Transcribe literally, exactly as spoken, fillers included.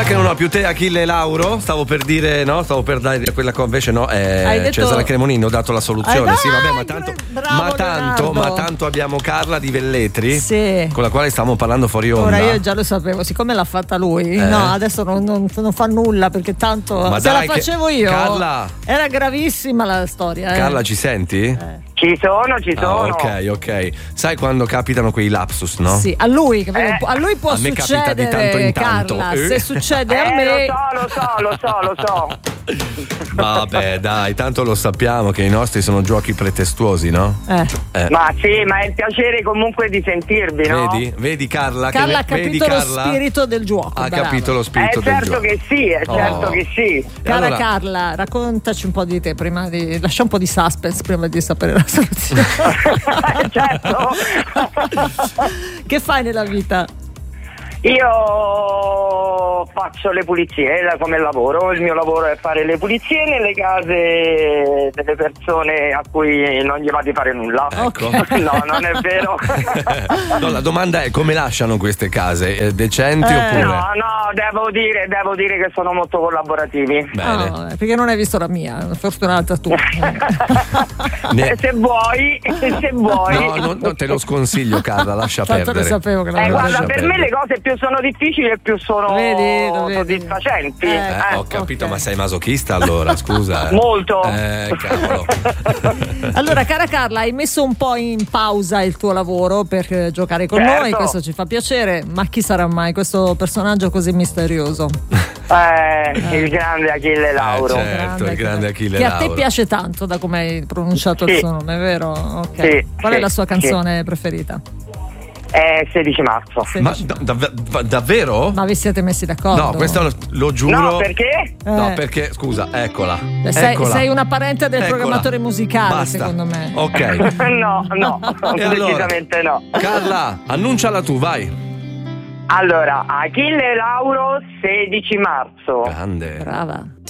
Ora che non ho più te, Achille e Lauro, stavo per dire, no? Stavo per dare quella cosa, invece no, Hai eh, detto- Cesare Cremonini, ho dato la soluzione. Ah, sì, dai, vabbè, ma tanto, bravo, ma tanto, Leonardo. ma tanto abbiamo Carla di Velletri, Sì. con la quale stavamo parlando fuori onda. Ora io già lo sapevo, siccome l'ha fatta lui, Eh. no, adesso non, non- non fa nulla perché tanto Ma se dai, la che- facevo io Carla. era gravissima la storia. eh. Carla, ci senti? Eh. Ci sono, ci Ah, sono. ok, ok. Sai quando capitano quei lapsus, no? Sì, a lui, capito? Eh. a lui può A me capita succedere, di tanto in tanto. Carla. Eh. Se succede a Eh, me, lo so, lo so, lo so, lo so. Vabbè, dai, tanto lo sappiamo che i nostri sono giochi pretestuosi, no? eh. Eh. Ma sì, ma è il piacere comunque di sentirvi, no? Vedi? Vedi Carla? che Carla ne- ha capito vedi, lo Carla? spirito del gioco. Ha brava. capito lo Eh, spirito del certo gioco. che sì, è certo Oh. che sì. E Cara allora- Carla, raccontaci un po' di te prima di. Lascia un po' di suspense prima di sapere la soluzione. Certo. Che fai nella vita? Io faccio le pulizie da- come lavoro, il mio lavoro è fare le pulizie nelle case delle persone a cui non gli va di fare nulla. Ecco. No, non è vero. No, la domanda è come lasciano queste case? Eh, decenti Eh. oppure? No, no, devo dire, devo dire che sono molto collaborativi. Bene. Ah, perché non hai visto la mia, fortunata tu. Ne- Eh, se vuoi, se vuoi. No, non, non te lo sconsiglio, Carla, lascia Tanto perdere. lo sapevo che Eh, l'avevo guarda, lascia per perdere. me le cose più sono difficili e più sono Vedi, lo vedi. soddisfacenti. Eh, Eh, Eh, ho capito, ok. ma sei masochista allora, scusa. eh. Molto. Eh, cavolo. Allora, cara Carla, hai messo un po' in pausa il tuo lavoro per eh, giocare con Certo. noi, questo ci fa piacere, ma chi sarà mai questo personaggio così misterioso? Eh, il grande Achille Lauro. Eh, certo, il grande Achille che a te Lauro. piace tanto da come hai pronunciato il Sì. suo nome, vero? Ok. Sì, Qual è sì, la sua canzone preferita? È sedici marzo. Ma da- dav- va- davvero? Ma vi siete messi d'accordo? No, questo lo, lo giuro. No, perché? No, Eh. perché, scusa, eccola. Sei, eccola. sei una parente del Eccola. programmatore musicale, Basta. secondo me. Ok. No, no, E allora? decisamente no. Carla, annunciala tu, vai. Allora, Achille Lauro, sedici marzo. Grande. Brava.